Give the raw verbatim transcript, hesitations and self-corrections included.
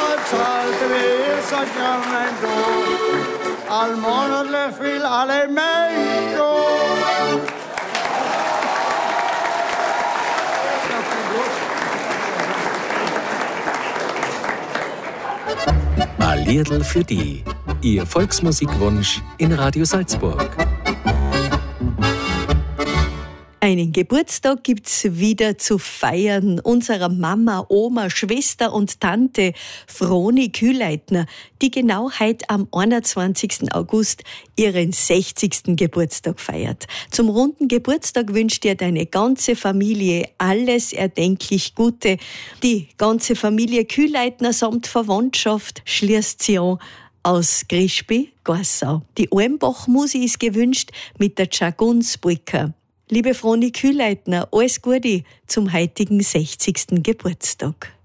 zahlt wie so gerne du, allmonatlich will alle Menschen. Ein Liedl für die. Ihr Volksmusikwunsch in Radio Salzburg. Einen Geburtstag gibt's wieder zu feiern. Unserer Mama, Oma, Schwester und Tante Froni Kühleitner, die genau heute am einundzwanzigsten August ihren sechzigsten Geburtstag feiert. Zum runden Geburtstag wünscht dir deine ganze Familie alles erdenklich Gute. Die ganze Familie Kühleitner samt Verwandtschaft schließt sie an aus Grischby, Gorsau. Die Almbach-Musi ist gewünscht mit der Tschagunsbrücke. Liebe Froni Kühleitner, alles Gute zum heutigen sechzigsten Geburtstag.